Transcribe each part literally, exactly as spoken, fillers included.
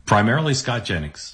Primarily Scott Jennings.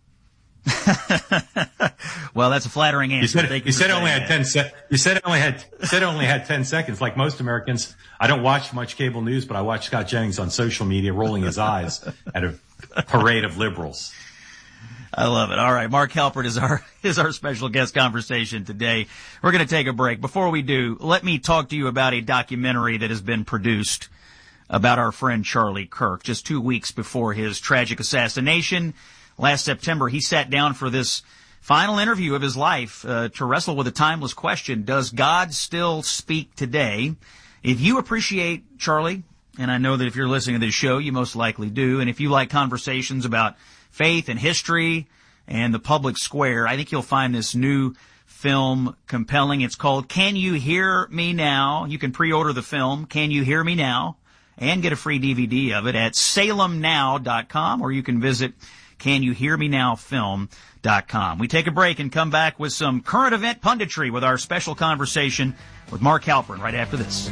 Well, that's a flattering answer. You said, Thank you you said for only saying had that. ten se- You said it only had you said it only had ten seconds. Like most Americans, I don't watch much cable news, but I watch Scott Jennings on social media, rolling his eyes at a parade of liberals. I love it. All right, Mark Halpert is our is our special guest conversation today. We're going to take a break. Before we do, let me talk to you about a documentary that has been produced about our friend Charlie Kirk. Just two weeks before his tragic assassination last September, he sat down for this final interview of his life uh, to wrestle with a timeless question: does God still speak today? If you appreciate Charlie, and I know that if you're listening to this show, you most likely do, and if you like conversations about faith and history and the public square, I think you'll find this new film compelling. It's called Can You Hear Me Now? You can pre-order the film, Can You Hear Me Now? And get a free D V D of it at salem now dot com, or you can visit can you hear me now film dot com. We take a break and come back with some current event punditry with our special conversation with Mark Halpern right after this.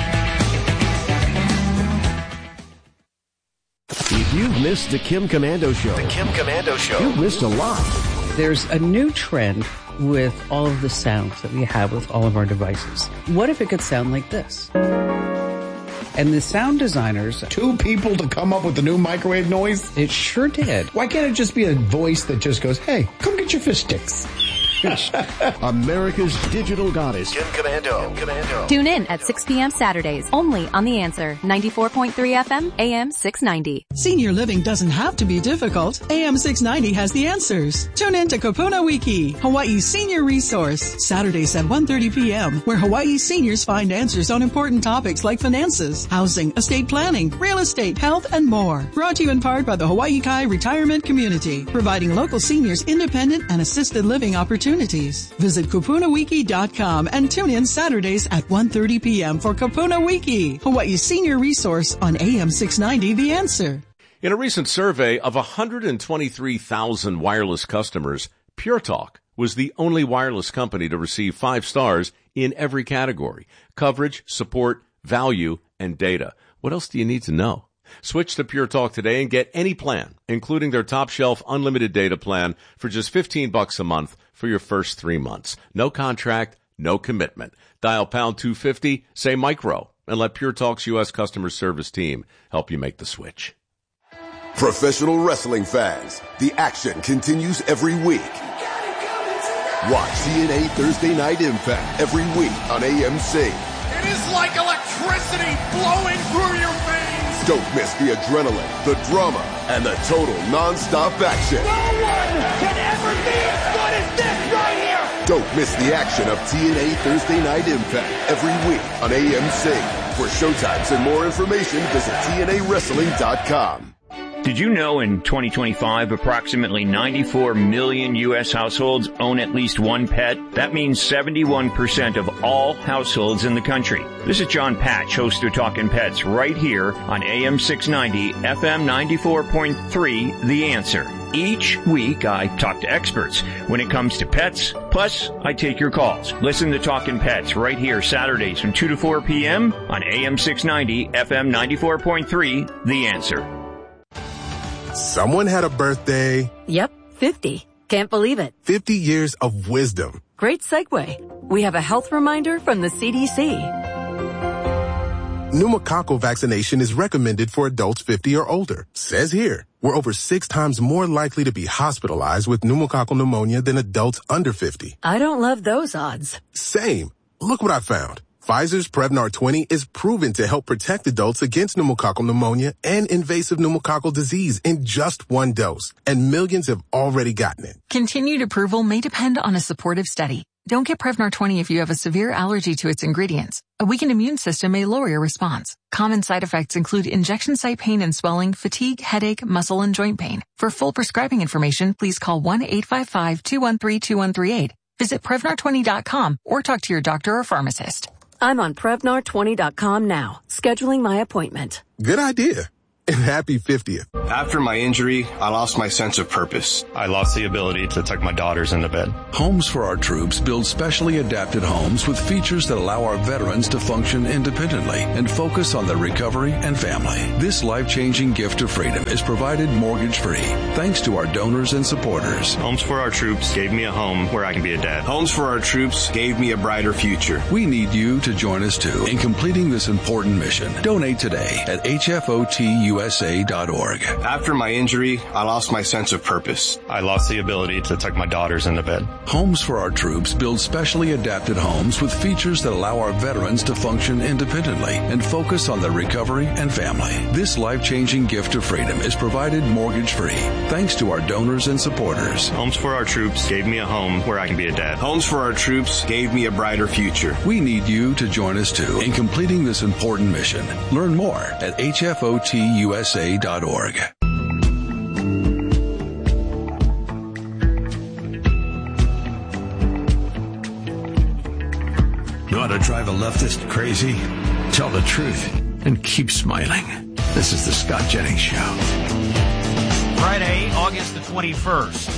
If you've missed the Kim Komando Show, The Kim Komando Show. you've missed a lot. There's a new trend with all of the sounds that we have with all of our devices. What if it could sound like this? And the sound designers... Two people to come up with the new microwave noise? It sure did. Why can't it just be a voice that just goes, hey, come get your fish sticks? America's digital goddess. Kim Komando. Kim Komando. Tune in at six p.m. Saturdays, only on The Answer, ninety-four point three F M, A M six ninety. Senior living doesn't have to be difficult. A M six ninety has the answers. Tune in to Kupuna Wiki, Hawaii's senior resource, Saturdays at one thirty p.m., where Hawaii seniors find answers on important topics like finances, housing, estate planning, real estate, health, and more. Brought to you in part by the Hawaii Kai Retirement Community, providing local seniors independent and assisted living opportunities. Visit kupuna wiki dot com and tune in Saturdays at one thirty p.m. for Kupuna Wiki, Hawaii's senior resource on A M six ninety The Answer. In a recent survey of one hundred twenty-three thousand wireless customers, Pure Talk was the only wireless company to receive five stars in every category: coverage, support, value, and data. What else do you need to know? Switch to Pure Talk today and get any plan, including their top shelf unlimited data plan, for just fifteen bucks a month for your first three months. No contract, no commitment. Dial pound two fifty, say micro, and let Pure Talk's U S customer service team help you make the switch. Professional wrestling fans, the action continues every week. Watch T N A Thursday Night Impact every week on A M C. It is like electricity blowing through your veins. Don't miss the adrenaline, the drama, and the total non-stop action. No one can ever be as good as this right here. Don't miss the action of T N A Thursday Night Impact every week on A M C. For showtimes and more information, visit T N A wrestling dot com. Did you know in twenty twenty-five, approximately ninety-four million U S households own at least one pet? That means seventy-one percent of all households in the country. This is John Patch, host of Talkin' Pets, right here on A M six ninety, F M ninety-four point three, The Answer. Each week, I talk to experts when it comes to pets, plus I take your calls. Listen to Talkin' Pets right here Saturdays from two to four p.m. on A M six ninety, F M ninety-four point three, The Answer. Someone had a birthday. Yep, fifty. Can't believe it. fifty years of wisdom. Great segue. We have a health reminder from the C D C. Pneumococcal vaccination is recommended for adults fifty or older. Says here, we're over six times more likely to be hospitalized with pneumococcal pneumonia than adults under fifty. I don't love those odds. Same. Look what I found. Pfizer's Prevnar twenty is proven to help protect adults against pneumococcal pneumonia and invasive pneumococcal disease in just one dose, and millions have already gotten it. Continued approval may depend on a supportive study. Don't get Prevnar twenty if you have a severe allergy to its ingredients. A weakened immune system may lower your response. Common side effects include injection site pain and swelling, fatigue, headache, muscle, and joint pain. For full prescribing information, please call one eight five five, two one three, two one three eight. Visit Prevnar twenty dot com or talk to your doctor or pharmacist. I'm on Prevnar twenty dot com now, scheduling my appointment. Good idea. and happy fiftieth. After my injury, I lost my sense of purpose. I lost the ability to tuck my daughters into bed. Homes for Our Troops build specially adapted homes with features that allow our veterans to function independently and focus on their recovery and family. This life-changing gift of freedom is provided mortgage-free thanks to our donors and supporters. Homes for Our Troops gave me a home where I can be a dad. Homes for Our Troops gave me a brighter future. We need you to join us too in completing this important mission. Donate today at H F O T U S A dot org. After my injury, I lost my sense of purpose. I lost the ability to tuck my daughters into bed. Homes for Our Troops build specially adapted homes with features that allow our veterans to function independently and focus on their recovery and family. This life-changing gift of freedom is provided mortgage-free thanks to our donors and supporters. Homes for Our Troops gave me a home where I can be a dad. Homes for Our Troops gave me a brighter future. We need you to join us too in completing this important mission. Learn more at H F O T U S A dot org. Know how to drive a leftist crazy? Tell the truth and keep smiling. This is the Scott Jennings Show. Friday, August the twenty-first.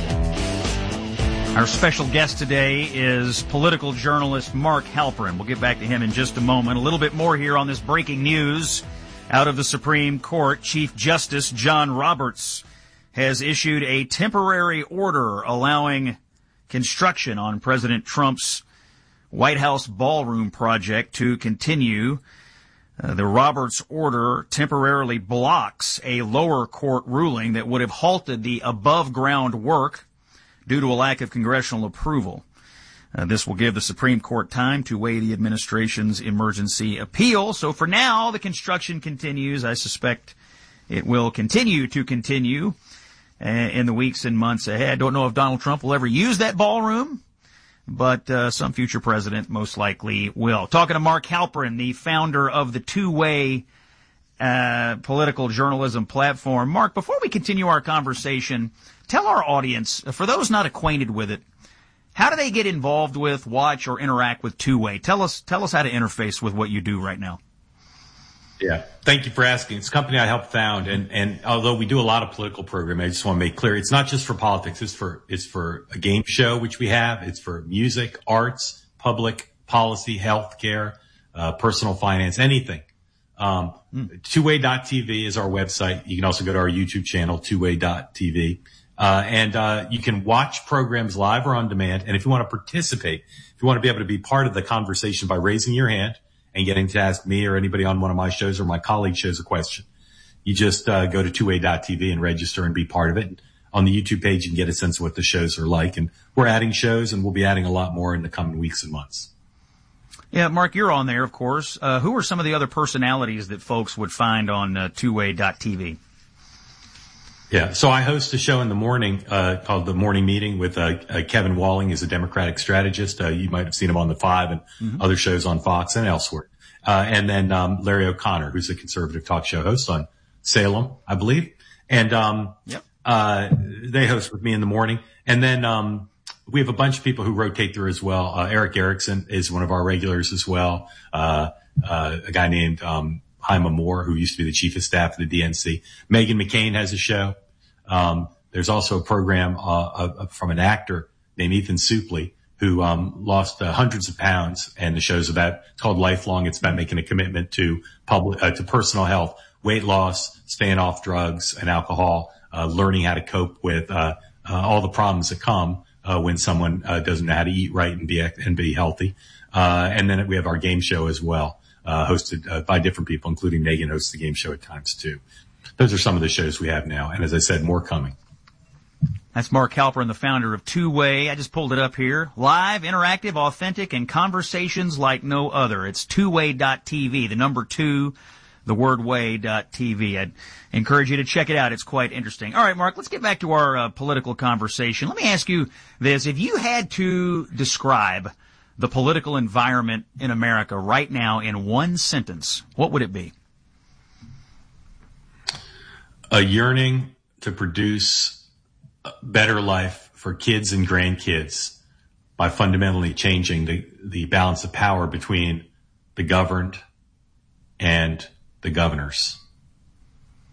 Our special guest today is political journalist Mark Halperin. We'll get back to him in just a moment. A little bit more here on this breaking news. Out of the Supreme Court, Chief Justice John Roberts has issued a temporary order allowing construction on President Trump's White House ballroom project to continue. Uh, the Roberts order temporarily blocks a lower court ruling that would have halted the above-ground work due to a lack of congressional approval. Uh, this will give the Supreme Court time to weigh the administration's emergency appeal. So for now, the construction continues. I suspect it will continue to continue uh, in the weeks and months ahead. Don't know if Donald Trump will ever use that ballroom, but uh, some future president most likely will. Talking to Mark Halperin, the founder of the Two-Way uh, political journalism platform. Mark, before we continue our conversation, tell our audience, for those not acquainted with it, how do they get involved with, watch, or interact with Two-Way? Tell us, tell us how to interface with what you do right now. Yeah, thank you for asking. It's a company I helped found, and, and although we do a lot of political programming, I just want to make clear, it's not just for politics. It's for, it's for a game show, which we have. It's for music, arts, public policy, healthcare, uh, personal finance, anything. Um, mm. two way dot t v is our website. You can also go to our YouTube channel, two way dot t v. Uh, and, uh, you can watch programs live or on demand. And if you want to participate, if you want to be able to be part of the conversation by raising your hand and getting to ask me or anybody on one of my shows or my colleague shows a question, you just, uh, go to two way dot t v and register and be part of it. And on the YouTube page, you can get a sense of what the shows are like. And we're adding shows, and we'll be adding a lot more in the coming weeks and months. Yeah, Mark, you're on there, of course. Uh, who are some of the other personalities that folks would find on uh, two way dot t v? Yeah, so I host a show in the morning uh called The Morning Meeting with uh, uh Kevin Walling. He's a Democratic strategist. Uh, you might have seen him on The Five and mm-hmm. other shows on Fox and elsewhere. Uh and then um Larry O'Connor, who's a conservative talk show host on Salem, I believe. And um yep. uh they host with me in the morning. And then um we have a bunch of people who rotate through as well. Uh Eric Erickson is one of our regulars as well. Uh uh a guy named um Haima Moore, who used to be the chief of staff of the D N C. Meghan McCain has a show. Um, there's also a program, uh, uh, from an actor named Ethan Suplee, who, um, lost uh, hundreds of pounds, and the show's about, it's called Lifelong. It's about making a commitment to public, uh, to personal health, weight loss, staying off drugs and alcohol, uh, learning how to cope with, uh, uh, all the problems that come, uh, when someone, uh, doesn't know how to eat right and be, and be healthy. Uh, and then we have our game show as well, uh, hosted, uh, by different people, including Megan hosts the game show at times too. Those are some of the shows we have now. And as I said, more coming. That's Mark Halperin, the founder of Two-Way. I just pulled it up here. Live, interactive, authentic, and conversations like no other. It's two way dot t v, the number two, the word way dot t v. I'd encourage you to check it out. It's quite interesting. All right, Mark, let's get back to our uh, political conversation. Let me ask you this. If you had to describe the political environment in America right now in one sentence, what would it be? A yearning to produce a better life for kids and grandkids by fundamentally changing the, the balance of power between the governed and the governors.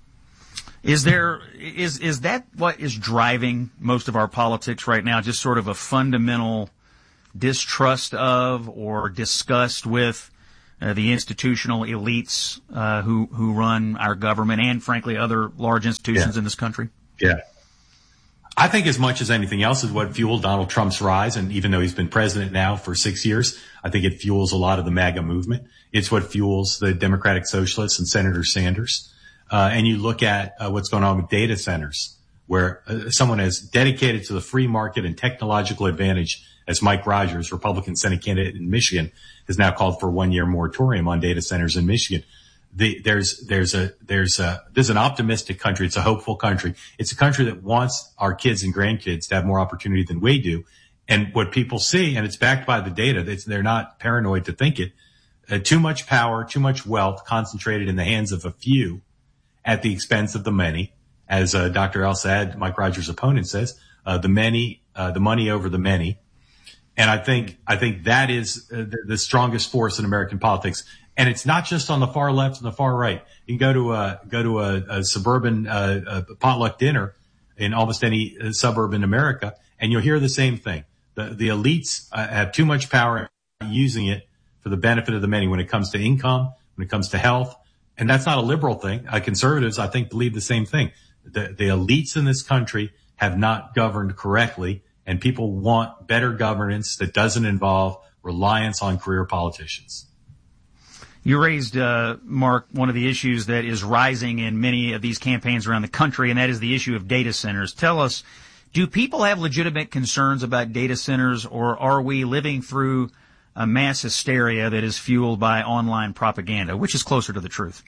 Is there, is, is that what is driving most of our politics right now? Just sort of a fundamental distrust of or disgust with uh, the institutional elites uh, who, who run our government and, frankly, other large institutions yeah. in this country? Yeah. I think as much as anything else is what fueled Donald Trump's rise. And even though he's been president now for six years, I think it fuels a lot of the MAGA movement. It's what fuels the Democratic Socialists and Senator Sanders. Uh, and you look at uh, what's going on with data centers, where uh, someone as dedicated to the free market and technological advantage as Mike Rogers, Republican Senate candidate in Michigan, has now called for a one-year moratorium on data centers in Michigan. The, there's, there's a, there's a, there's an optimistic country. It's a hopeful country. It's a country that wants our kids and grandkids to have more opportunity than we do. And what people see, and it's backed by the data, it's, they're not paranoid to think it, uh, too much power, too much wealth concentrated in the hands of a few at the expense of the many. As uh, Doctor El-Sayed, Mike Rogers' opponent, says, uh, the many, uh, the money over the many. And I think, I think that is uh, the, the strongest force in American politics. And it's not just on the far left and the far right. You can go to a, go to a, a suburban, uh, a potluck dinner in almost any uh, suburb in America, and you'll hear the same thing. The, the elites uh, have too much power, using it for the benefit of the many when it comes to income, when it comes to health. And that's not a liberal thing. Uh, conservatives, I think, believe the same thing. The, the elites in this country have not governed correctly, and people want better governance that doesn't involve reliance on career politicians. You raised, uh, Mark, one of the issues that is rising in many of these campaigns around the country, and that is the issue of data centers. Tell us, do people have legitimate concerns about data centers, or are we living through a mass hysteria that is fueled by online propaganda? Which is closer to the truth?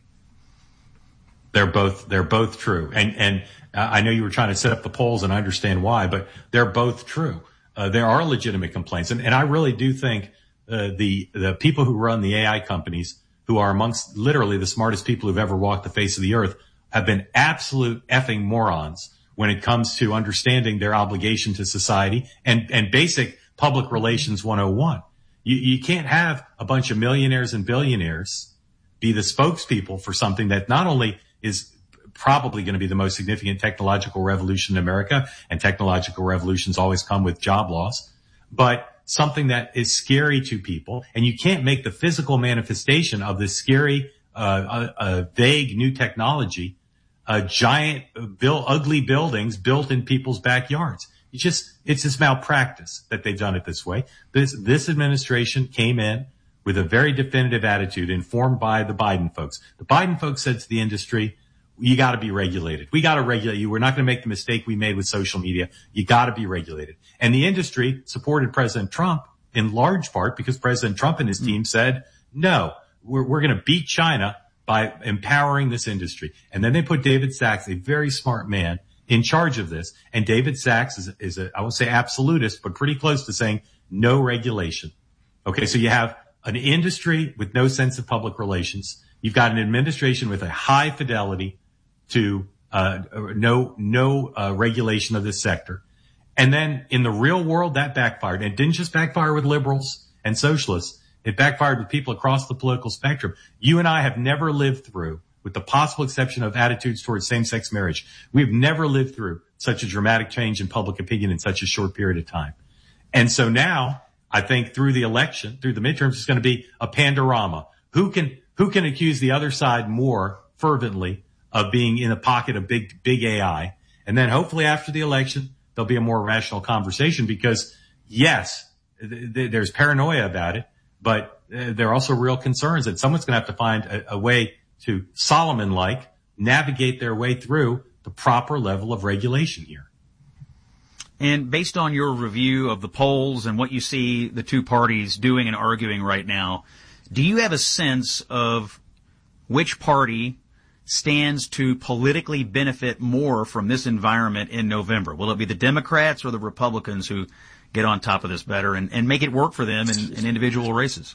They're both, they're both true. And, and uh, I know you were trying to set up the polls, and I understand why, but they're both true. Uh, there are legitimate complaints. And, and I really do think, uh, the, the people who run the A I companies, who are amongst literally the smartest people who've ever walked the face of the earth, have been absolute effing morons when it comes to understanding their obligation to society and, and basic public relations one oh one. You, you can't have a bunch of millionaires and billionaires be the spokespeople for something that not only is probably going to be the most significant technological revolution in America, and technological revolutions always come with job loss, but something that is scary to people. And you can't make the physical manifestation of this scary, uh, uh, uh vague new technology, uh, giant, uh, build, ugly buildings built in people's backyards. You just, it's just malpractice that they've done it this way. This, this administration came in with a very definitive attitude informed by the Biden folks. The Biden folks said to the industry, you got to be regulated. We got to regulate you. We're not going to make the mistake we made with social media. You got to be regulated. And the industry supported President Trump in large part because President Trump and his team said, no, we're, we're going to beat China by empowering this industry. And then they put David Sachs, a very smart man, in charge of this. And David Sachs is, is a, I won't say absolutist, but pretty close to saying no regulation. Okay. So you have an industry with no sense of public relations. You've got an administration with a high fidelity to, uh, no, no, uh, regulation of this sector. And then in the real world, that backfired. And it didn't just backfire with liberals and socialists. It backfired with people across the political spectrum. You and I have never lived through, with the possible exception of attitudes towards same-sex marriage, we've never lived through such a dramatic change in public opinion in such a short period of time. And so now, I think through the election, through the midterms, it's going to be a pandorama. Who can, who can accuse the other side more fervently of being in the pocket of big, big A I? And then hopefully after the election, there'll be a more rational conversation because, yes, th- th- there's paranoia about it, but uh, there are also real concerns that someone's going to have to find a, a way to Solomon-like navigate their way through the proper level of regulation here. And based on your review of the polls and what you see the two parties doing and arguing right now, do you have a sense of which party stands to politically benefit more from this environment in November? Will it be the Democrats or the Republicans who get on top of this better and, and make it work for them in, in individual races?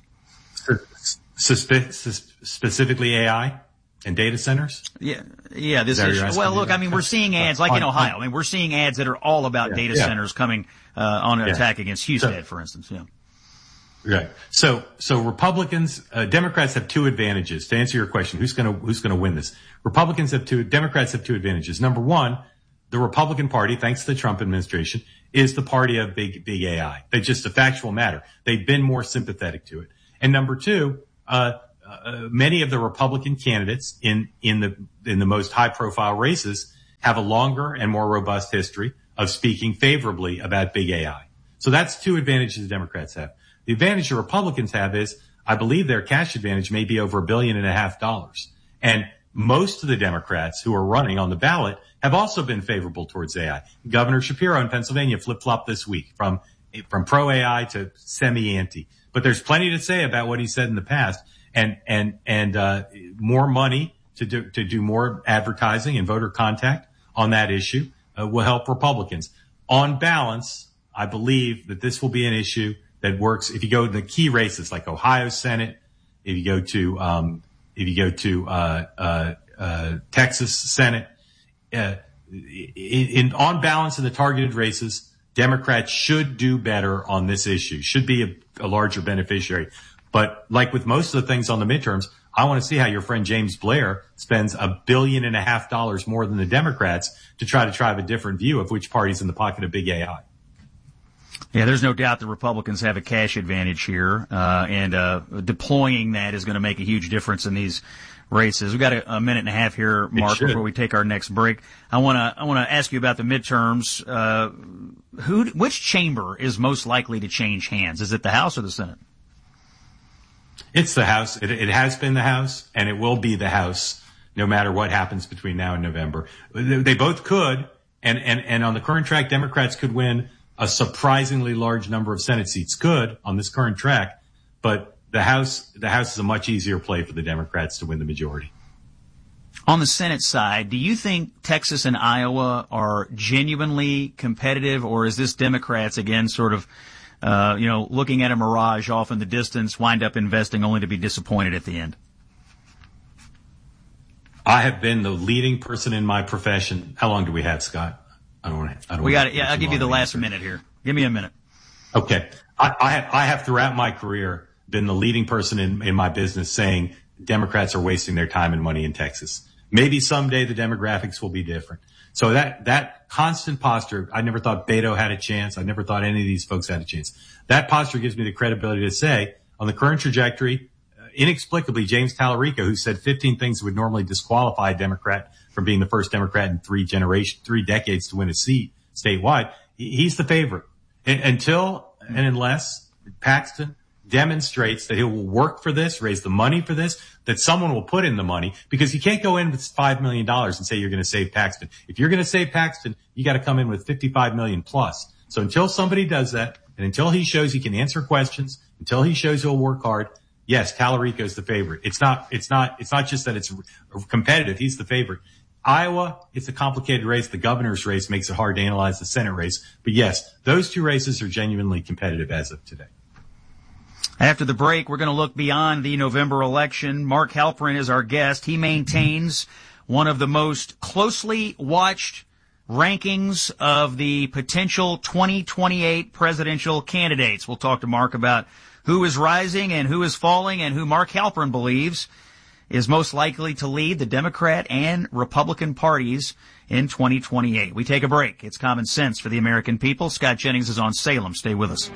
Suspe- specifically A I and data centers? Yeah, yeah. This is well. Look, I mean, we're seeing ads like in Ohio. I mean, we're seeing ads that are all about yeah, data yeah. centers coming uh, on an yeah. attack against Husted, so, for instance. Yeah. Right. So, so Republicans, uh, Democrats have two advantages. To answer your question, who's going to who's going to win this? Republicans have two. Democrats have two advantages. Number one, the Republican Party, thanks to the Trump administration, is the party of big big A I. That's just a factual matter. They've been more sympathetic to it. And number two, uh, uh many of the Republican candidates in in the in the most high profile races have a longer and more robust history of speaking favorably about big A I. So that's two advantages the Democrats have. The advantage the Republicans have is, I believe their cash advantage may be over a billion and a half dollars. And most of the Democrats who are running on the ballot have also been favorable towards A I. Governor Shapiro in Pennsylvania flip-flopped this week from, from pro-A I to semi-anti. But there's plenty to say about what he said in the past. And, and, and, uh, more money to do, to do more advertising and voter contact on that issue, uh, will help Republicans. On balance, I believe that this will be an issue that works. If you go to the key races like Ohio Senate, if you go to, um, if you go to, uh, uh, uh, Texas Senate, uh, in, in, on balance in the targeted races, Democrats should do better on this issue, should be a, a larger beneficiary. But like with most of the things on the midterms, I want to see how your friend James Blair spends a billion and a half dollars more than the Democrats to try to drive a different view of which party's in the pocket of big A I. Yeah, there's no doubt the Republicans have a cash advantage here, uh, and uh, deploying that is going to make a huge difference in these races. We've got a, a minute and a half here, Mark, before we take our next break. I want to I want to ask you about the midterms. Uh, who, which chamber is most likely to change hands? Is it the House or the Senate? It's the House. It, it has been the House, and it will be the House no matter what happens between now and November. They, they both could, and, and, and on the current track, Democrats could win a surprisingly large number of Senate seats. Could on this current track, but the House, the House is a much easier play for the Democrats to win the majority. On the Senate side, do you think Texas and Iowa are genuinely competitive, or is this Democrats again sort of, uh, you know, looking at a mirage off in the distance, wind up investing only to be disappointed at the end? I have been the leading person in my profession. How long do we have, Scott? I don't want to. I don't we got it. Yeah, I'll give you the last answer. minute here. Give me a minute. Okay. I, I have, I have throughout my career been the leading person in, in my business saying Democrats are wasting their time and money in Texas. Maybe someday the demographics will be different. So that, that constant posture, I never thought Beto had a chance. I never thought any of these folks had a chance. That posture gives me the credibility to say on the current trajectory, uh, inexplicably, James Tallarico, who said fifteen things that would normally disqualify a Democrat from being the first Democrat in three generation, three decades to win a seat statewide, he's the favorite. And until and unless Paxton demonstrates that he will work for this, raise the money for this, that someone will put in the money, because you can't go in with five million dollars and say you're going to save Paxton. If you're going to save Paxton, you got to come in with fifty-five million dollars plus. So until somebody does that, and until he shows he can answer questions, until he shows he'll work hard, yes, Tallarico is the favorite. It's not, it's not, it's not just that it's competitive. He's the favorite. Iowa, it's a complicated race. The governor's race makes it hard to analyze the Senate race. But yes, those two races are genuinely competitive as of today. After the break, we're going to look beyond the November election. Mark Halperin is our guest. He maintains one of the most closely watched rankings of the potential twenty twenty-eight presidential candidates. We'll talk to Mark about who is rising and who is falling, and who Mark Halperin believes is most likely to lead the Democrat and Republican parties in twenty twenty-eight. We take a break. It's Common Sense for the American people. Scott Jennings is on Salem. Stay with us.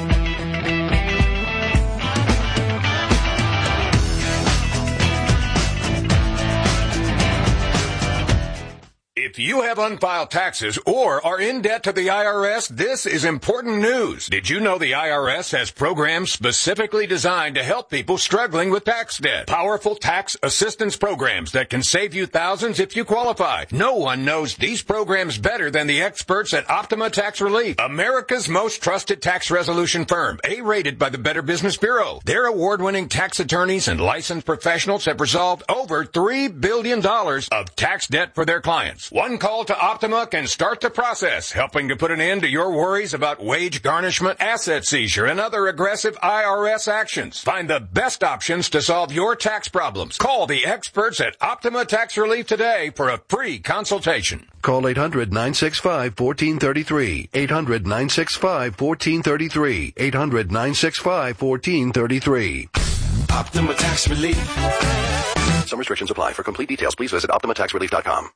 If you have unfiled taxes or are in debt to the I R S, this is important news. Did you know the I R S has programs specifically designed to help people struggling with tax debt? Powerful tax assistance programs that can save you thousands if you qualify. No one knows these programs better than the experts at Optima Tax Relief, America's most trusted tax resolution firm, A-rated by the Better Business Bureau. Their award-winning tax attorneys and licensed professionals have resolved over three billion dollars of tax debt for their clients. One One call to Optima can start the process, helping to put an end to your worries about wage garnishment, asset seizure, and other aggressive I R S actions. Find the best options to solve your tax problems. Call the experts at Optima Tax Relief today for a free consultation. Call eight hundred, nine six five, one four three three. eight hundred, nine six five, one four three three. eight hundred, nine six five, one four three three. Optima Tax Relief. Some restrictions apply. For complete details, please visit optima tax relief dot com.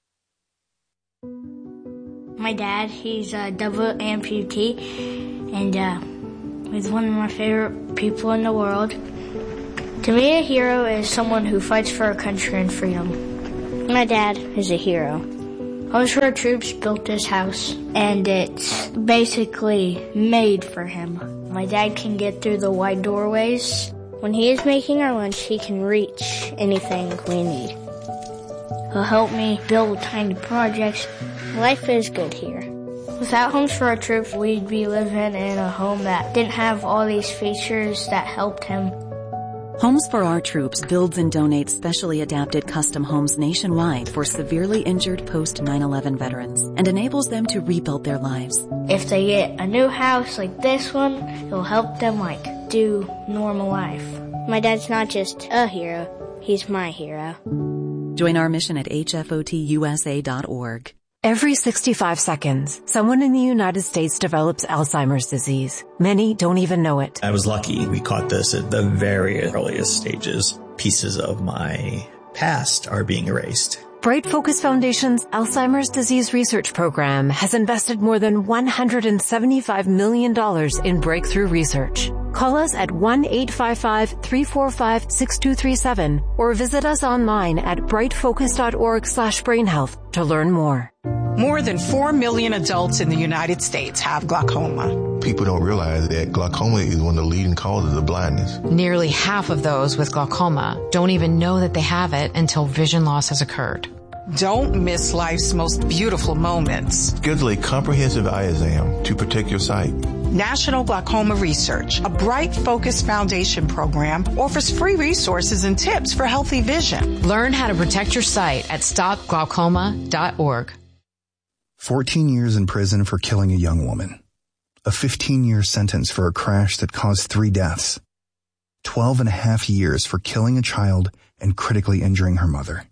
My dad, he's a double amputee, and uh, he's one of my favorite people in the world. To me, a hero is someone who fights for our country and freedom. My dad is a hero. Homes for Our Troops built this house, and it's basically made for him. My dad can get through the wide doorways. When he is making our lunch, he can reach anything we need. He'll help me build tiny projects. Life is good here. Without Homes for Our Troops, we'd be living in a home that didn't have all these features that helped him. Homes for Our Troops builds and donates specially adapted custom homes nationwide for severely injured post nine eleven veterans and enables them to rebuild their lives. If they get a new house like this one, it'll help them, like, do normal life. My dad's not just a hero, he's my hero. Join our mission at H F O T U S A dot org. Every sixty-five seconds, someone in the United States develops Alzheimer's disease. Many don't even know it. I was lucky. We caught this at the very earliest stages. Pieces of my past are being erased. Bright Focus Foundation's Alzheimer's Disease Research Program has invested more than one hundred seventy-five million dollars in breakthrough research. Call us at one eight five five, three four five, six two three seven or visit us online at bright focus dot org slash brain health to learn more. More than four million adults in the United States have glaucoma. People don't realize that glaucoma is one of the leading causes of blindness. Nearly half of those with glaucoma don't even know that they have it until vision loss has occurred. Don't miss life's most beautiful moments. Schedule a comprehensive eye exam to protect your sight. National Glaucoma Research, a Bright Focus Foundation program, offers free resources and tips for healthy vision. Learn how to protect your sight at stop glaucoma dot org. fourteen years in prison for killing a young woman. A fifteen-year sentence for a crash that caused three deaths. twelve and a half years for killing a child and critically injuring her mother.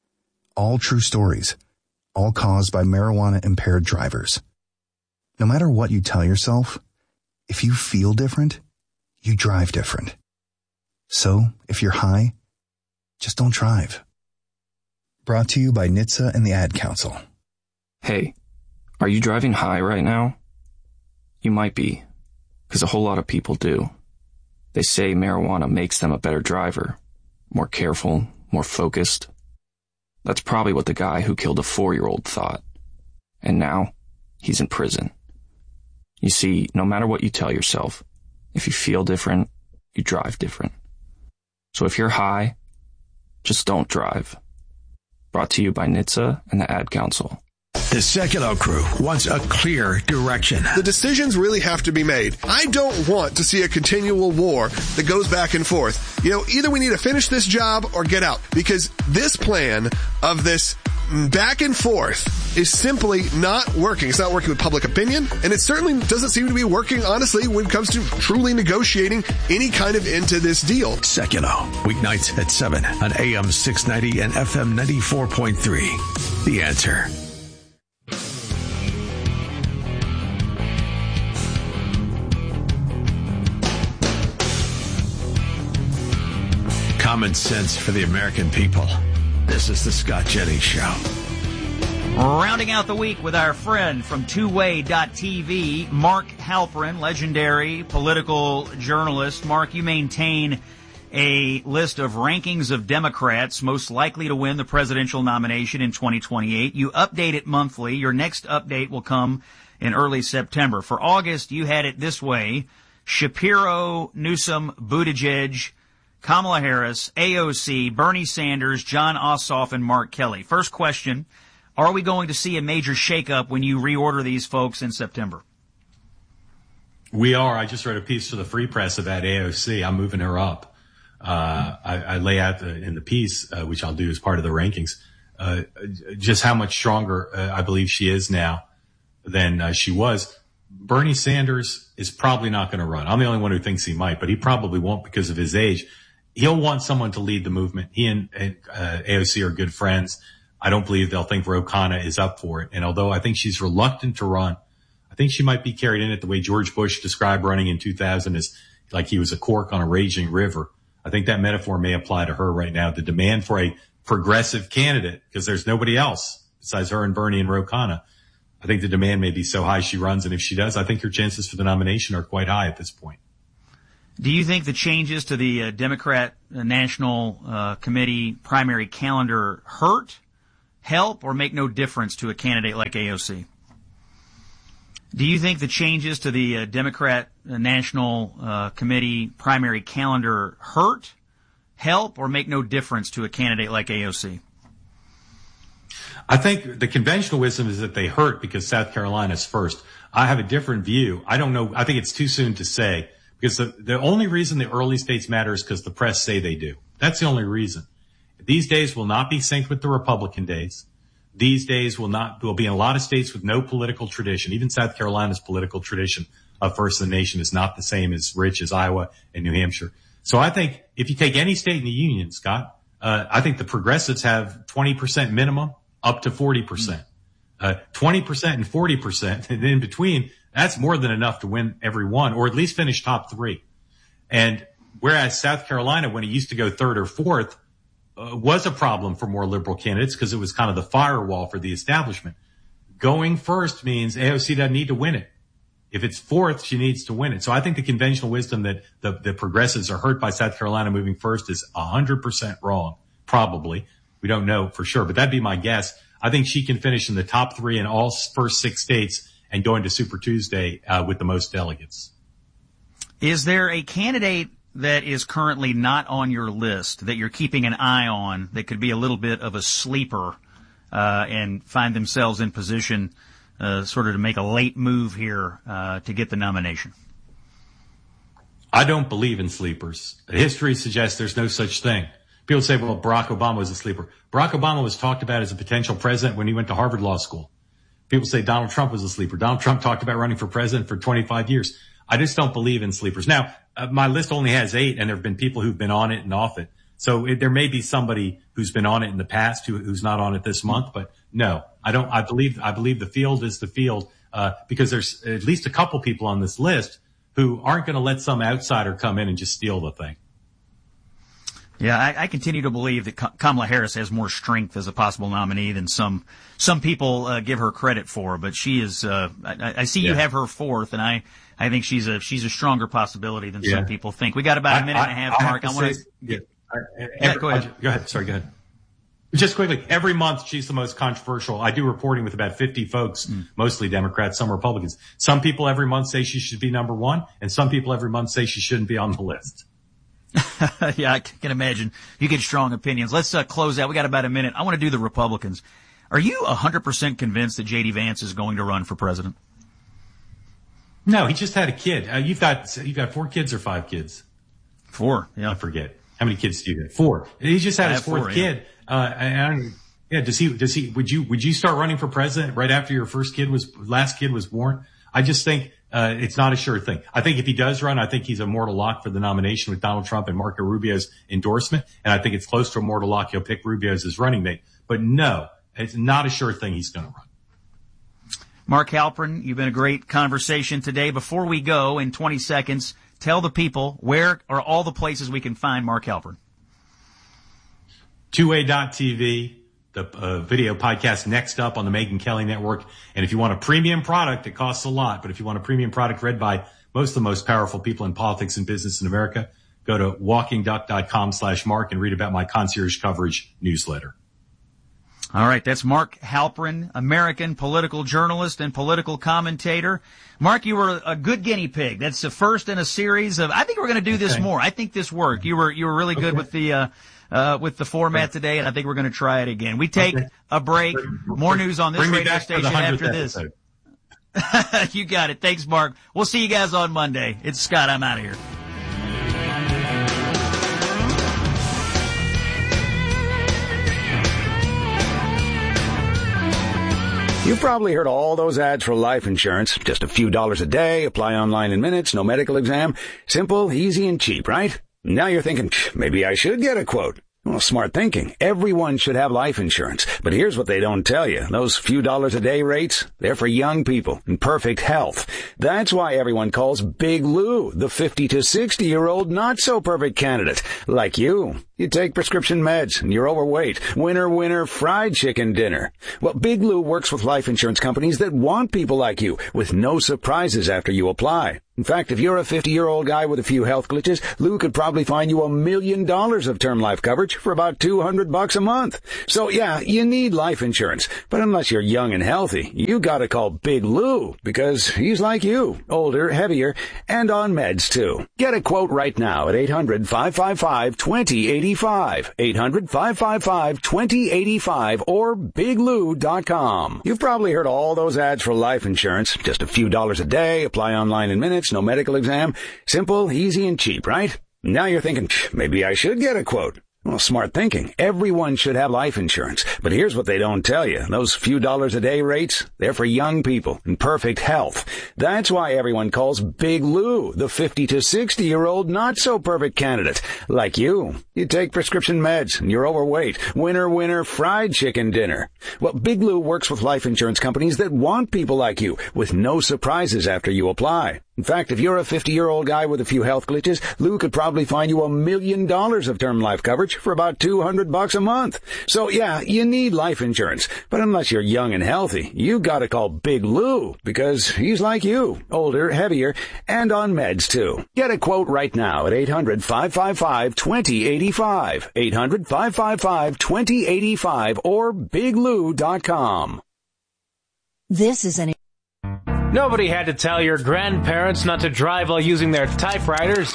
All true stories, all caused by marijuana-impaired drivers. No matter what you tell yourself, if you feel different, you drive different. So, if you're high, just don't drive. Brought to you by N H T S A and the Ad Council. Hey, are you driving high right now? You might be, because a whole lot of people do. They say marijuana makes them a better driver, more careful, more focused. That's probably what the guy who killed a four-year-old thought. And now, he's in prison. You see, no matter what you tell yourself, if you feel different, you drive different. So if you're high, just don't drive. Brought to you by N H T S A and the Ad Council. The Sekulow crew wants a clear direction. The decisions really have to be made. I don't want to see a continual war that goes back and forth. You know, either we need to finish this job or get out, because this plan of this back and forth is simply not working. It's not working with public opinion, and it certainly doesn't seem to be working, honestly, when it comes to truly negotiating any kind of end to this deal. Sekulow, weeknights at seven on A M six ninety and F M ninety-four point three. The Answer. Common sense for the American people. This is the Scott Jennings Show. Rounding out the week with our friend from two way dot t v, Mark Halperin, legendary political journalist. Mark, you maintain a list of rankings of Democrats most likely to win the presidential nomination in twenty twenty-eight. You update it monthly. Your next update will come in early September. For August, you had it this way: Shapiro, Newsom, Buttigieg, Kamala Harris, A O C, Bernie Sanders, John Ossoff, and Mark Kelly. First question, are we going to see a major shakeup when you reorder these folks in September? We are. I just wrote a piece for the Free Press about A O C. I'm moving her up. Uh, I, I lay out the, in the piece, uh, which I'll do as part of the rankings, uh, just how much stronger uh, I believe she is now than uh, she was. Bernie Sanders is probably not going to run. I'm the only one who thinks he might, but he probably won't because of his age. He'll want someone to lead the movement. He and uh, A O C are good friends. I don't believe they'll think Ro Khanna is up for it. And although I think she's reluctant to run, I think she might be carried in it the way George Bush described running in two thousand as like he was a cork on a raging river. I think that metaphor may apply to her right now. The demand for a progressive candidate, because there's nobody else besides her and Bernie and Ro Khanna. I think the demand may be so high she runs, and if she does, I think her chances for the nomination are quite high at this point. Do you think the changes to the uh, Democrat uh, National uh, Committee primary calendar hurt, help, or make no difference to a candidate like A O C? Do you think the changes to the uh, Democrat uh, National uh, Committee primary calendar hurt, help, or make no difference to a candidate like A O C? I think the conventional wisdom is that they hurt because South Carolina's first. I have a different view. I don't know. I think it's too soon to say because the, the only reason the early states matter is because the press say they do. That's the only reason. These days will not be synced with the Republican days. These days will not, will be in a lot of states with no political tradition. Even South Carolina's political tradition of first in the nation is not the same as rich as Iowa and New Hampshire. So I think if you take any state in the union, Scott, uh, I think the progressives have twenty percent minimum up to forty percent. Uh, twenty percent and forty percent. And in between, that's more than enough to win every one or at least finish top three. And whereas South Carolina, when it used to go third or fourth, Uh, was a problem for more liberal candidates because it was kind of the firewall for the establishment. Going first means A O C doesn't need to win it. If it's fourth, she needs to win it. So I think the conventional wisdom that the, the progressives are hurt by South Carolina moving first is one hundred percent wrong. Probably. We don't know for sure, but that'd be my guess. I think she can finish in the top three in all first six states and go into Super Tuesday uh, with the most delegates. Is there a candidate that is currently not on your list that you're keeping an eye on that could be a little bit of a sleeper uh, and find themselves in position uh, sort of to make a late move here uh, to get the nomination? I don't believe in sleepers. History suggests there's no such thing. People say, well, Barack Obama was a sleeper. Barack Obama was talked about as a potential president when he went to Harvard Law School. People say Donald Trump was a sleeper. Donald Trump talked about running for president for twenty-five years. I just don't believe in sleepers. Now, uh, my list only has eight, and there have been people who've been on it and off it. So it, there may be somebody who's been on it in the past who, who's not on it this month. But no, I don't. I believe I believe the field is the field uh, because there's at least a couple people on this list who aren't going to let some outsider come in and just steal the thing. Yeah, I, I continue to believe that Kamala Harris has more strength as a possible nominee than some some people uh, give her credit for. But she is. Uh, I, I see yeah. you have her fourth, and I. I think she's a she's a stronger possibility than yeah. some people think. We got about a minute I, and a half, I, Mark. I, I want to. Yeah, yeah, every, go ahead. Go ahead. Sorry, go ahead. Just quickly, every month she's the most controversial. I do reporting with about fifty folks, mm. mostly Democrats, some Republicans. Some people every month say she should be number one, and some people every month say she shouldn't be on the list. Yeah, I can imagine. You get strong opinions. Let's uh, close out. We got about a minute. I want to do the Republicans. Are you one hundred percent convinced that J D Vance is going to run for president? No, he just had a kid. Uh, you've got you've got four kids or five kids? Four. Yeah, I forget. How many kids do you have? Four. He just had I his fourth four, kid. Yeah. Uh, and I don't, yeah. Does he? Does he? Would you? Would you start running for president right after your first kid was last kid was born? I just think uh, it's not a sure thing. I think if he does run, I think he's a mortal lock for the nomination with Donald Trump and Marco Rubio's endorsement. And I think it's close to a mortal lock. He'll pick Rubio as his running mate. But no, it's not a sure thing he's going to run. Mark Halperin, you've been a great conversation today. Before we go, in twenty seconds, tell the people where are all the places we can find Mark Halperin. two A dot T V, the uh, video podcast Next Up on the Megyn Kelly Network. And if you want a premium product, it costs a lot. But if you want a premium product read by most of the most powerful people in politics and business in America, go to walkingduck.com slash Mark and read about my concierge coverage newsletter. All right, that's Mark Halperin, American political journalist and political commentator. Mark, you were a good guinea pig. That's the first in a series of. I think we're going to do this okay. more. I think this worked. You were you were really good okay. with the uh, uh, with the format today, and I think we're going to try it again. We take okay. a break. More news on this Bring radio station after this. You got it. Thanks, Mark. We'll see you guys on Monday. It's Scott. I'm out of here. You've probably heard all those ads for life insurance. Just a few dollars a day, apply online in minutes, no medical exam. Simple, easy, and cheap, right? Now you're thinking, maybe I should get a quote. Well, smart thinking. Everyone should have life insurance. But here's what they don't tell you. Those few dollars a day rates, they're for young people in perfect health. That's why everyone calls Big Lou the fifty to sixty year old not so perfect candidate. Like you. You take prescription meds and you're overweight. Winner, winner, fried chicken dinner. Well, Big Lou works with life insurance companies that want people like you with no surprises after you apply. In fact, if you're a fifty-year-old guy with a few health glitches, Lou could probably find you a million dollars of term life coverage for about two hundred bucks a month. So yeah, you need life insurance. But unless you're young and healthy, you gotta call Big Lou because he's like you. Older, heavier, and on meds too. Get a quote right now at eight hundred, five five five, two zero eight five. eight hundred, five five five, two zero eight five or big lou dot com. You've probably heard all those ads for life insurance. Just a few dollars a day, apply online in minutes, no medical exam. Simple, easy, and cheap, right? Now you're thinking, maybe I should get a quote. Well, smart thinking. Everyone should have life insurance. But here's what they don't tell you. Those few dollars a day rates, they're for young people in perfect health. That's why everyone calls Big Lou the fifty to sixty year old not so perfect candidate. Like you. You take prescription meds and you're overweight. Winner, winner, fried chicken dinner. Well, Big Lou works with life insurance companies that want people like you with no surprises after you apply. In fact, if you're a fifty-year-old guy with a few health glitches, Lou could probably find you a million dollars of term life coverage for about two hundred bucks a month. So yeah, you need life insurance. But unless you're young and healthy, you gotta call Big Lou because he's like you. Older, heavier, and on meds too. Get a quote right now at eight hundred, five five five, two zero eight five. eight hundred, five five five, two zero eight five or big lou dot com. This is an Nobody had to tell your grandparents not to drive while using their typewriters.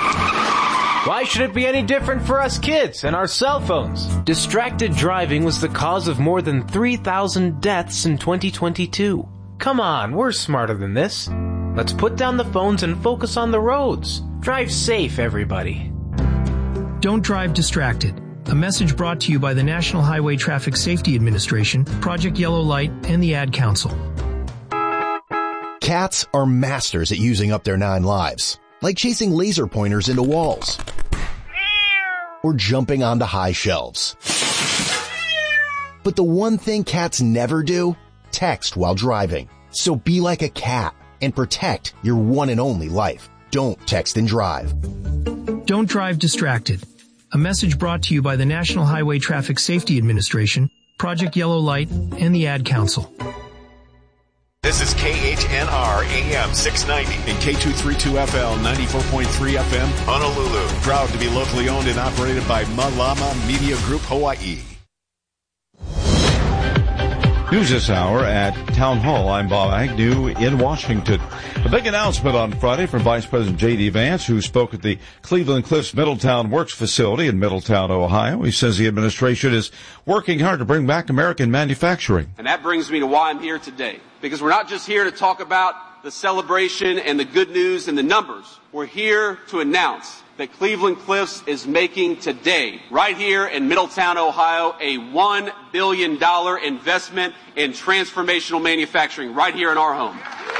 Why should it be any different for us kids and our cell phones? Distracted driving was the cause of more than three thousand deaths in twenty twenty-two. Come on, we're smarter than this. Let's put down the phones and focus on the roads. Drive safe, everybody. Don't drive distracted. A message brought to you by the National Highway Traffic Safety Administration, Project Yellow Light, and the Ad Council. Cats are masters at using up their nine lives, like chasing laser pointers into walls or jumping onto high shelves. But the one thing cats never do, text while driving. So be like a cat and protect your one and only life. Don't text and drive. Don't drive distracted. A message brought to you by the National Highway Traffic Safety Administration, Project Yellow Light, and the Ad Council. This is K H N R A M six ninety and K two thirty-two F L ninety-four point three F M Honolulu. Proud to be locally owned and operated by Malama Media Group Hawaii. News this hour at Town Hall. I'm Bob Agnew in Washington. A big announcement on Friday from Vice President J D. Vance, who spoke at the Cleveland Cliffs Middletown Works facility in Middletown, Ohio. He says the administration is working hard to bring back American manufacturing. And that brings me to why I'm here today. Because we're not just here to talk about the celebration and the good news and the numbers. We're here to announce that Cleveland Cliffs is making today, right here in Middletown, Ohio, a one billion dollars investment in transformational manufacturing right here in our home.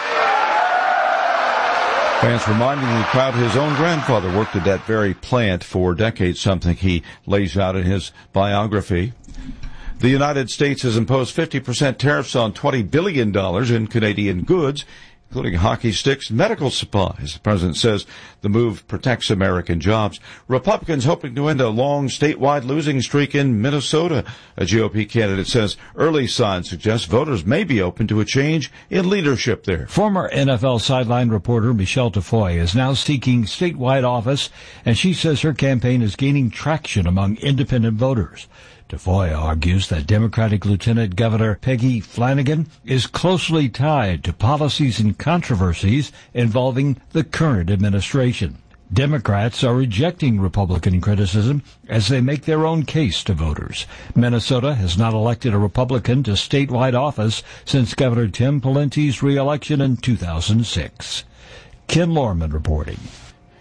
Vance reminding the crowd his own grandfather worked at that very plant for decades, something he lays out in his biography. The United States has imposed fifty percent tariffs on twenty billion dollars in Canadian goods, including hockey sticks and medical supplies. The president says the move protects American jobs. Republicans hoping to end a long statewide losing streak in Minnesota. A G O P candidate says early signs suggest voters may be open to a change in leadership there. Former N F L sideline reporter Michelle Tafoya is now seeking statewide office, and she says her campaign is gaining traction among independent voters. Tafoya argues that Democratic Lieutenant Governor Peggy Flanagan is closely tied to policies and controversies involving the current administration. Democrats are rejecting Republican criticism as they make their own case to voters. Minnesota has not elected a Republican to statewide office since Governor Tim Pawlenty's re-election in two thousand six. Ken Lorman reporting.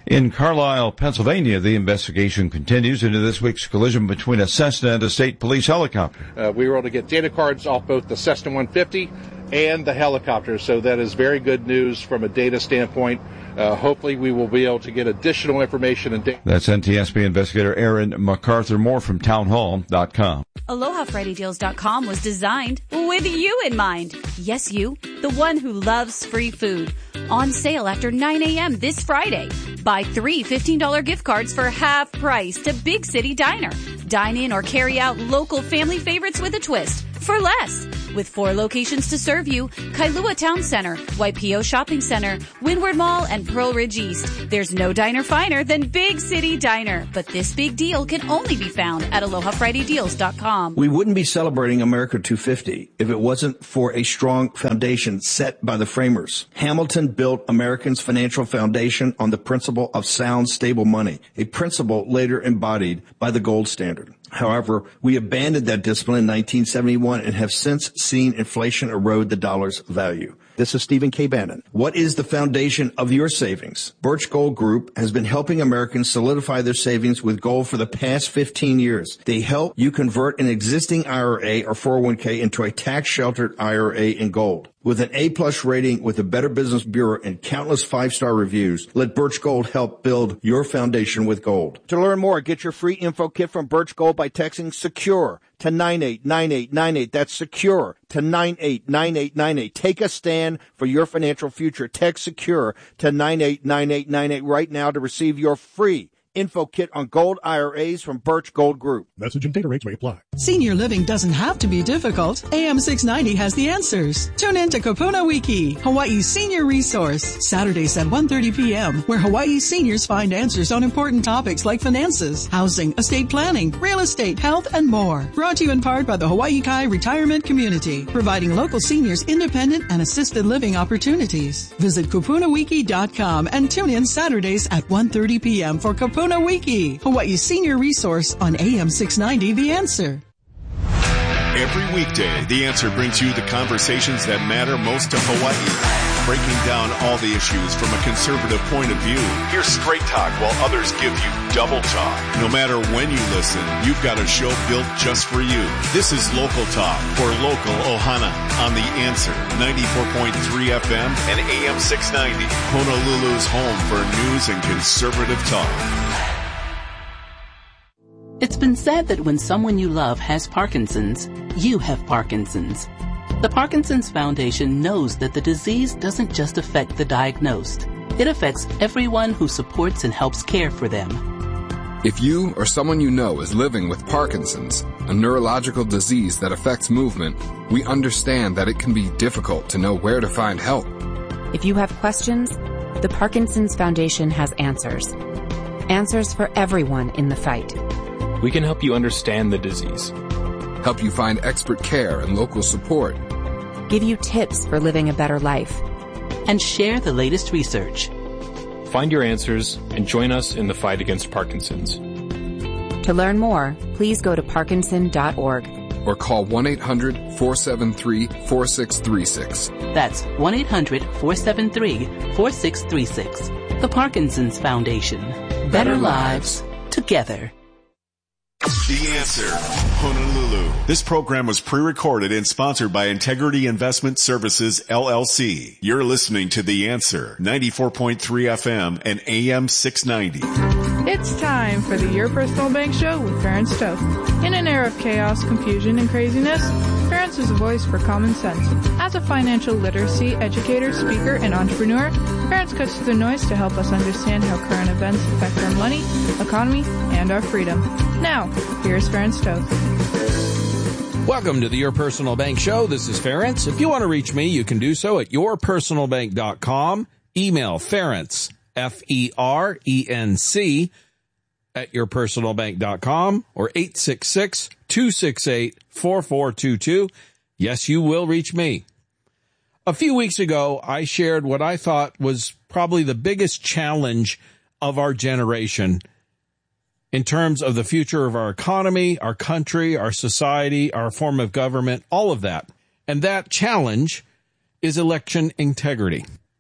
In Carlisle, Pennsylvania, the investigation continues into this week's collision between a Cessna and a state police helicopter. Uh, we were able to get data cards off both the Cessna one fifty and the helicopter, so that is very good news from a data standpoint. Uh, hopefully we will be able to get additional information and data. That's N T S B investigator Aaron MacArthur. More from townhall dot com. Aloha Friday Deals dot com was designed with you in mind. Yes, you, the one who loves free food. On sale after nine a.m. this Friday. Buy three fifteen dollars gift cards for half price to Big City Diner. Dine in or carry out local family favorites with a twist for less. With four locations to serve you, Kailua Town Center, Waipio Shopping Center, Windward Mall, and Pearl Ridge East. There's no diner finer than Big City Diner. But this big deal can only be found at Aloha Friday Deals dot com. We wouldn't be celebrating America two fifty if it wasn't for a strong foundation set by the framers. Hamilton built Americans' financial foundation on the principle of sound, stable money, a principle later embodied by the gold standard. However, we abandoned that discipline in nineteen seventy-one and have since seen inflation erode the dollar's value. This is Stephen K. Bannon. What is the foundation of your savings? Birch Gold Group has been helping Americans solidify their savings with gold for the past fifteen years. They help you convert an existing I R A or four oh one k into a tax-sheltered I R A in gold. With an A-plus rating with the Better Business Bureau and countless five-star reviews, let Birch Gold help build your foundation with gold. To learn more, get your free info kit from Birch Gold by texting SECURE to nine eight nine eight nine eight. That's SECURE to nine eight nine eight nine eight. Take a stand for your financial future. Text SECURE to nine eight nine eight nine eight right now to receive your free info kit on gold I R As from Birch Gold Group. Message and data rates may apply. Senior living doesn't have to be difficult. A M six ninety has the answers. Tune in to Kapuna Wiki, Hawaii's senior resource, Saturdays at one thirty p.m., where Hawaii seniors find answers on important topics like finances, housing, estate planning, real estate, health, and more. Brought to you in part by the Hawaii Kai Retirement Community, providing local seniors independent and assisted living opportunities. Visit kupuna wiki dot com and tune in Saturdays at one thirty p.m. for Kapuna Kapuna Wiki, Hawaii's senior resource on A M six ninety, The Answer. Every weekday, The Answer brings you the conversations that matter most to Hawaii, breaking down all the issues from a conservative point of view. Here's straight talk while others give you double talk. No matter when you listen, you've got a show built just for you. This is Local Talk for Local Ohana on The Answer, ninety-four point three F M and A M six ninety. Honolulu's home for news and conservative talk. It's been said that when someone you love has Parkinson's, you have Parkinson's. The Parkinson's Foundation knows that the disease doesn't just affect the diagnosed. It affects everyone who supports and helps care for them. If you or someone you know is living with Parkinson's, a neurological disease that affects movement, we understand that it can be difficult to know where to find help. If you have questions, the Parkinson's Foundation has answers. Answers for everyone in the fight. We can help you understand the disease, help you find expert care and local support, give you tips for living a better life, and share the latest research. Find your answers and join us in the fight against Parkinson's. To learn more, please go to parkinson dot org or call one eight hundred four seven three four six three six. That's one eight hundred four seven three four six three six. The Parkinson's Foundation. Better, Better lives together. The Answer, Honolulu. This program was pre-recorded and sponsored by Integrity Investment Services, L L C. You're listening to The Answer, ninety-four point three F M and A M six ninety. It's time for the Your Personal Bank Show with Ferenc Toth. In an era of chaos, confusion, and craziness, Ferenc is a voice for common sense. As a financial literacy educator, speaker, and entrepreneur, Ferenc cuts through the noise to help us understand how current events affect our money, economy, and our freedom. Now, here's Ferenc Toth. Welcome to the Your Personal Bank Show. This is Ferenc. If you want to reach me, you can do so at your personal bank dot com. Email Ferenc, F E R E N C, at your personal bank dot com or eight six six, two six eight, four four two two. Yes, you will reach me. A few weeks ago, I shared what I thought was probably the biggest challenge of our generation in terms of the future of our economy, our country, our society, our form of government, all of that. And that challenge is election integrity.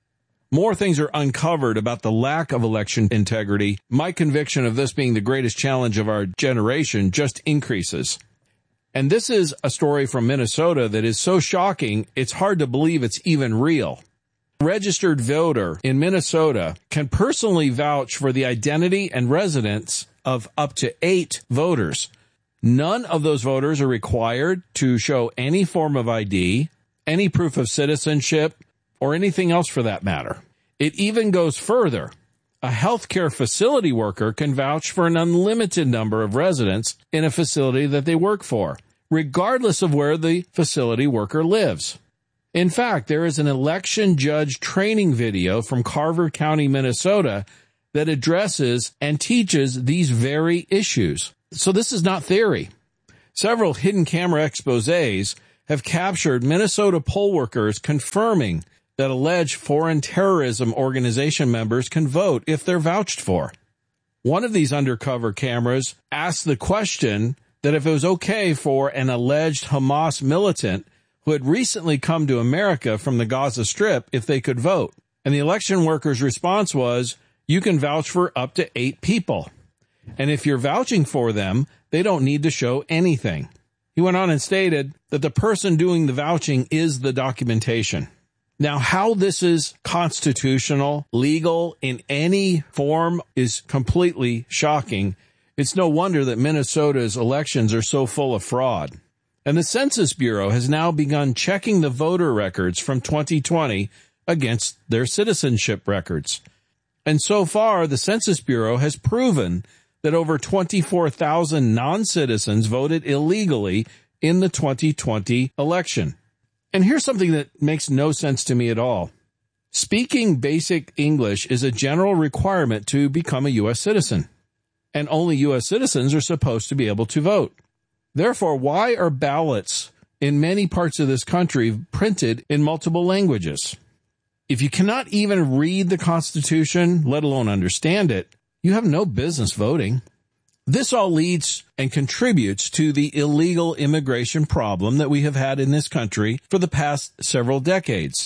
more things are uncovered about the lack of election integrity, my conviction of this being the greatest challenge of our generation just increases. And this is a story from Minnesota that is so shocking, it's hard to believe it's even real. A registered voter in Minnesota can personally vouch for the identity and residence of up to eight voters. None of those voters are required to show any form of I D, any proof of citizenship, or anything else for that matter. It even goes further. A healthcare facility worker can vouch for an unlimited number of residents in a facility that they work for, regardless of where the facility worker lives. In fact, there is an election judge training video from Carver County, Minnesota, that addresses and teaches these very issues. So this is not theory. Several hidden camera exposés have captured Minnesota poll workers confirming that alleged foreign terrorism organization members can vote if they're vouched for. One of these undercover cameras asked the question that if it was okay for an alleged Hamas militant who had recently come to America from the Gaza Strip if they could vote. And the election worker's response was, you can vouch for up to eight people. And if you're vouching for them, they don't need to show anything. He went on and stated that the person doing the vouching is the documentation. Now, how this is constitutional, legal in any form is completely shocking. It's no wonder that Minnesota's elections are so full of fraud. And the Census Bureau has now begun checking the voter records from twenty twenty against their citizenship records. And so far, the Census Bureau has proven that over twenty-four thousand non-citizens voted illegally in the twenty twenty election. And here's something that makes no sense to me at all. Speaking basic English is a general requirement to become a U S citizen, and only U S citizens are supposed to be able to vote. Therefore, why are ballots in many parts of this country printed in multiple languages? If you cannot even read the Constitution, let alone understand it, you have no business voting. This all leads and contributes to the illegal immigration problem that we have had in this country for the past several decades.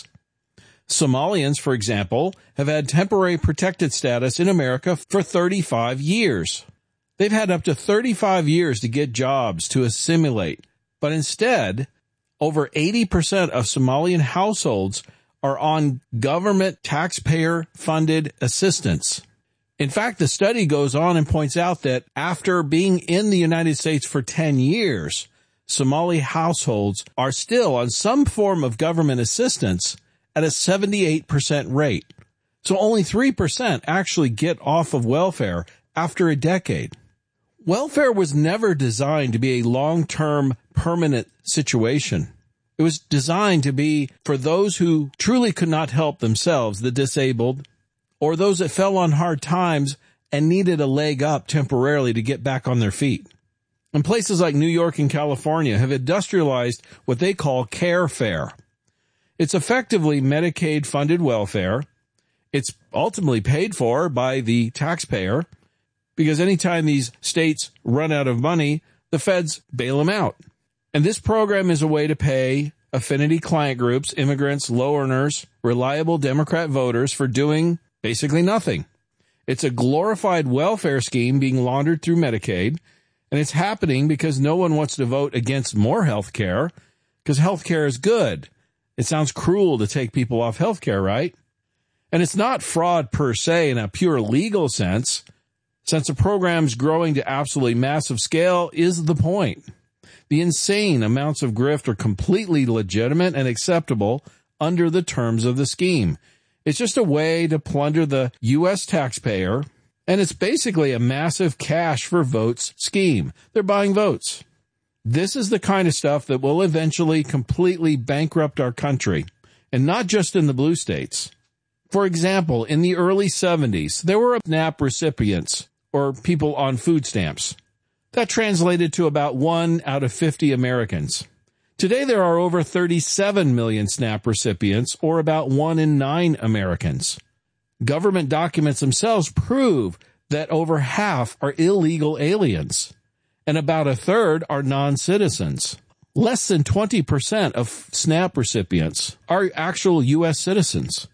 Somalians, for example, have had temporary protected status in America for thirty-five years. They've had up to thirty-five years to get jobs, to assimilate. But instead, over eighty percent of Somalian households are on government taxpayer-funded assistance. In fact, the study goes on and points out that after being in the United States for ten years, Somali households are still on some form of government assistance at a seventy-eight percent rate. So only three percent actually get off of welfare after a decade. Welfare was never designed to be a long-term, permanent situation. It was designed to be for those who truly could not help themselves, the disabled, or those that fell on hard times and needed a leg up temporarily to get back on their feet. And places like New York and California have industrialized what they call care fare. It's effectively Medicaid-funded welfare. It's ultimately paid for by the taxpayer because anytime these states run out of money, the feds bail them out. And this program is a way to pay affinity client groups, immigrants, low earners, reliable Democrat voters for doing basically nothing. It's a glorified welfare scheme being laundered through Medicaid, and it's happening because no one wants to vote against more health care, because health care is good. It sounds cruel to take people off health care, right? And it's not fraud per se in a pure legal sense, since the program's growing to absolutely massive scale is the point. The insane amounts of grift are completely legitimate and acceptable under the terms of the scheme. It's just a way to plunder the U S taxpayer, and it's basically a massive cash for votes scheme. They're buying votes. This is the kind of stuff that will eventually completely bankrupt our country, and not just in the blue states. For example, in the early seventies, there were SNAP recipients, or people on food stamps. That translated to about one out of fifty Americans. Today, there are over thirty-seven million SNAP recipients, or about one in nine Americans. Government documents themselves prove that over half are illegal aliens, and about a third are non-citizens. Less than twenty percent of SNAP recipients are actual U S citizens.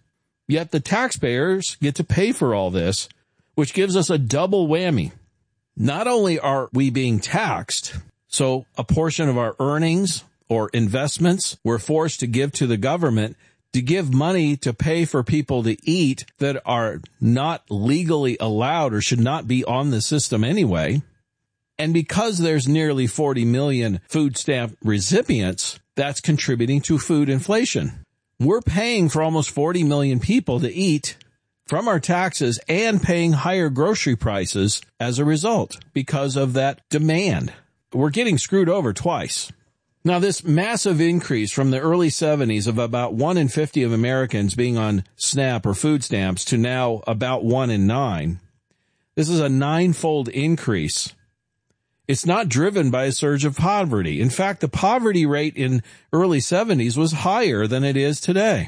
Yet the taxpayers get to pay for all this, which gives us a double whammy. Not only are we being taxed, so a portion of our earnings or investments we're forced to give to the government to give money to pay for people to eat that are not legally allowed or should not be on the system anyway. And because there's nearly forty million food stamp recipients, that's contributing to food inflation. We're paying for almost forty million people to eat from our taxes and paying higher grocery prices as a result because of that demand. We're getting screwed over twice. Now, this massive increase from the early seventies of about one in fifty of Americans being on SNAP or food stamps to now about one in nine, this is a ninefold increase. It's not driven by a surge of poverty. In fact, the poverty rate in early seventies was higher than it is today.